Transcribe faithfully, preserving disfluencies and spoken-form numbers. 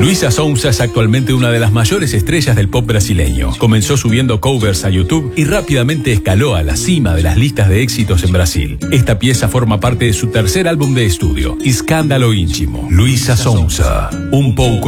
Luísa Sonza es actualmente una de las mayores estrellas del pop brasileño. Comenzó subiendo covers a YouTube y rápidamente escaló a la cima de las listas de éxitos en Brasil. Esta pieza forma parte de su tercer álbum de estudio, Escándalo Íntimo. Luísa Sonza, un pouco